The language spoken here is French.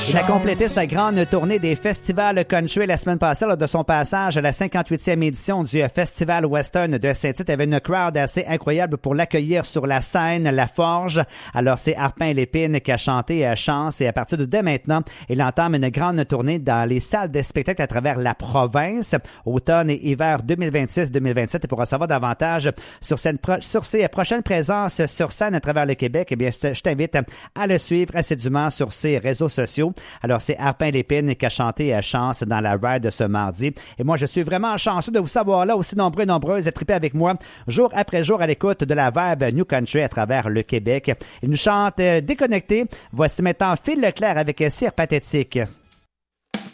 Il a complété sa grande tournée des festivals country la semaine passée lors de son passage à la 58e édition du Festival Western de Saint-Tite. Il y avait une crowd assez incroyable pour l'accueillir sur la scène, la Forge. Alors, c'est Harpin Lépine qui a chanté Chance et à partir de dès maintenant, il entame une grande tournée dans les salles de spectacle à travers la province, automne et hiver 2026-2027. Et pour en savoir davantage sur ses prochaines présences sur scène à travers le Québec, eh bien, je t'invite à le suivre assidûment sur ses réseaux sociaux. Alors, c'est Harpin Lépine qui a chanté Chance dans la ride de ce mardi. Et moi, je suis vraiment chanceux de vous savoir là, aussi nombreux et nombreuses, à triper avec moi jour après jour à l'écoute de la vibe New Country à travers le Québec. Il nous chante Déconnecté. Voici maintenant Phil Leclerc avec Cire Pathétique.